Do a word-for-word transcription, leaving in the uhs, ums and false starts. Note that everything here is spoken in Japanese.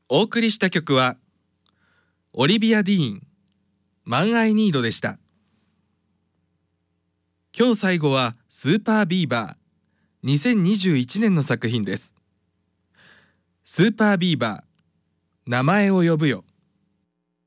お送りした曲はオリビア・ディーン、マン・アイ・ニードでした。今日最後はスーパービーバー、にせんにじゅういちねんの作品です。スーパービーバー、名前を呼ぶよ。